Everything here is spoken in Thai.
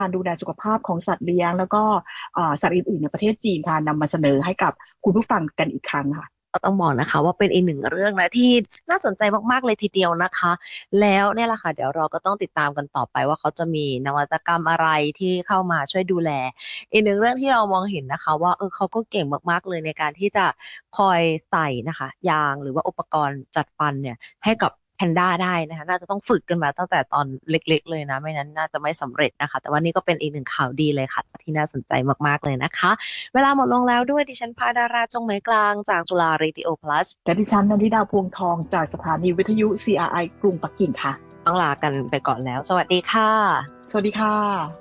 การดูแลสุขภาพของสัตว์เลี้ยงแล้วก็สัตว์อื่นๆในประเทศจีนค่ะนำมาเสนอให้กับคุณผู้ฟังกันอีกครั้งค่ะก็ต้องบอกนะคะว่าเป็นอีกหนึ่งเรื่องนะที่น่าสนใจมากๆเลยทีเดียวนะคะแล้วเนี่ยแหละค่ะเดี๋ยวเราก็ต้องติดตามกันต่อไปว่าเขาจะมีนวัตกรรมอะไรที่เข้ามาช่วยดูแลอีกหนึ่งเรื่องที่เรามองเห็นนะคะว่าเขาก็เก่งมากๆเลยในการที่จะคอยใส่นะคะยางหรือว่าอุปกรณ์จัดฟันเนี่ยให้กับแพนด้าได้นะคะน่าจะต้องฝึกกันมาตั้งแต่ตอนเล็กๆเลยนะไม่นั้นน่าจะไม่สำเร็จนะคะแต่ว่านี่ก็เป็นอีกหนึ่งข่าวดีเลยค่ะที่น่าสนใจมากๆเลยนะคะ เวลาหมดลงแล้วด้วยดิฉันพาดาราจงเหมยกลางจากจุฬา Radio Plus และดิฉันนนทิดาพวงทองจากสถานีวิทยุ CRI กรุงปักกิ่งค่ะต้องลากันไปก่อนแล้วสวัสดีค่ะสวัสดีค่ะ